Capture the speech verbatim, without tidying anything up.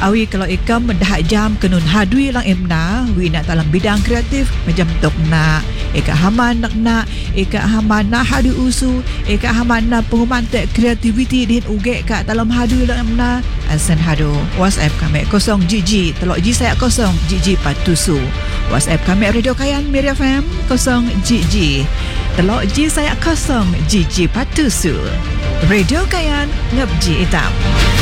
Awi kalau ikam mendah jam kenun hadui lang emna, wi nak dalam bidang kreatif macam tok nak, eka haman nak nak, eka haman nak hadu usu, eka haman nak pengumantek kreativiti din uge kat dalam hadu lang emna, asan hadu. WhatsApp kami kosong jiji, telok ji saya kosong jiji patusu. WhatsApp kami Radio Kayan Miri F M kosong jiji, telok ji saya kosong jiji patusu. Radio Kayan ngabji hitam.